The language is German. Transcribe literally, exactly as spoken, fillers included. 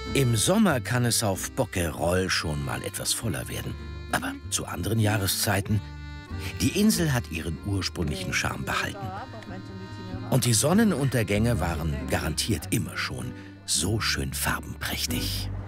Im Sommer kann es auf Bocquerolles schon mal etwas voller werden. Aber zu anderen Jahreszeiten, die Insel hat ihren ursprünglichen Charme behalten. Und die Sonnenuntergänge waren garantiert immer schon so schön farbenprächtig.